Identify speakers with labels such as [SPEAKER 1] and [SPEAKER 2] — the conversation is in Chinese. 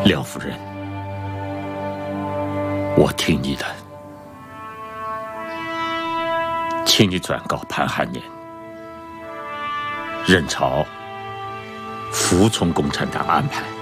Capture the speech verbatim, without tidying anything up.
[SPEAKER 1] 廖夫人，我听你的，请你转告潘汉年，任朝服从共产党安排。